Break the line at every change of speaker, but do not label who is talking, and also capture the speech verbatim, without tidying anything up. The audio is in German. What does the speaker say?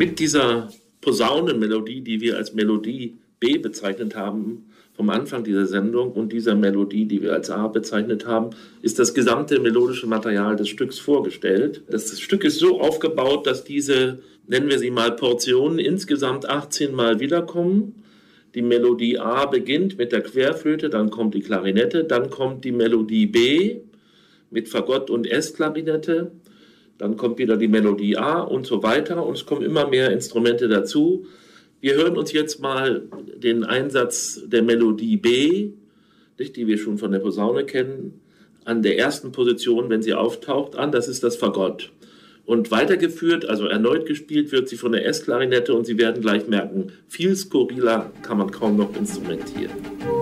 Mit dieser Posaunenmelodie, die wir als Melodie B bezeichnet haben, vom Anfang dieser Sendung und dieser Melodie, die wir als A bezeichnet haben, ist das gesamte melodische Material des Stücks vorgestellt. Das Stück ist so aufgebaut, dass diese, nennen wir sie mal Portionen, insgesamt achtzehn Mal wiederkommen. Die Melodie A beginnt mit der Querflöte, dann kommt die Klarinette, dann kommt die Melodie B mit Fagott und S-Klarinette, dann kommt wieder die Melodie A und so weiter und es kommen immer mehr Instrumente dazu. Wir hören uns jetzt mal den Einsatz der Melodie B, die wir schon von der Posaune kennen, an der ersten Position, wenn sie auftaucht, an. Das ist das Fagott. Und weitergeführt, also erneut gespielt, wird sie von der S-Klarinette und Sie werden gleich merken, viel skurriler kann man kaum noch instrumentieren.